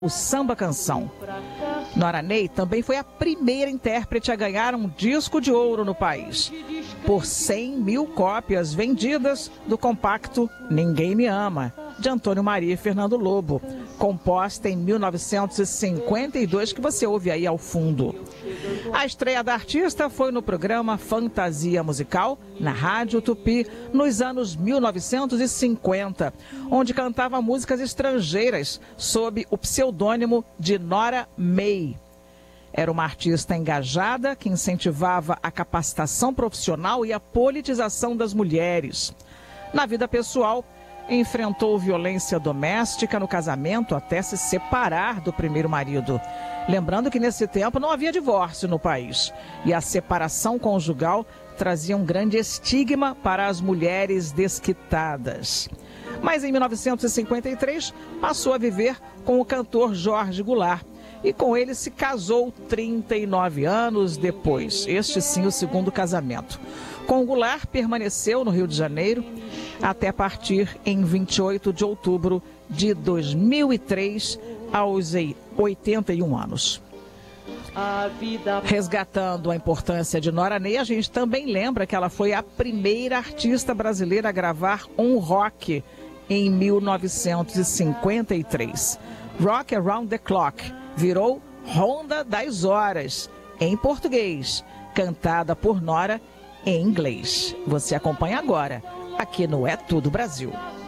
o samba canção. Nora Ney também foi a primeira intérprete a ganhar um disco de ouro no país, por 100 mil cópias vendidas do compacto Ninguém Me Ama, de Antônio Maria e Fernando Lobo, composta em 1952, que você ouve aí ao fundo. A estreia da artista foi no programa Fantasia Musical, na Rádio Tupi, nos anos 1950, onde cantava músicas estrangeiras sob o pseudônimo de Nora May. Era uma artista engajada que incentivava a capacitação profissional e a politização das mulheres. Na vida pessoal, enfrentou violência doméstica no casamento até se separar do primeiro marido. Lembrando que nesse tempo não havia divórcio no país e a separação conjugal trazia um grande estigma para as mulheres desquitadas. Mas em 1953 passou a viver com o cantor Jorge Goulart e com ele se casou 39 anos depois. Este sim, o segundo casamento. Com Goulart permaneceu no Rio de Janeiro até partir em 28 de outubro de 2003, aos 81 anos. Resgatando a importância de Nora Ney, a gente também lembra que ela foi a primeira artista brasileira a gravar um rock em 1953. Rock Around the Clock virou Ronda das Horas, em português, cantada por Nora em inglês. Você acompanha agora, aqui no É Tudo Brasil.